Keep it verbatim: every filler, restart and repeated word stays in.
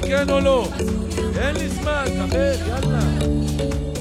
כן או לא? אין לי זמן, קבל, יאללה.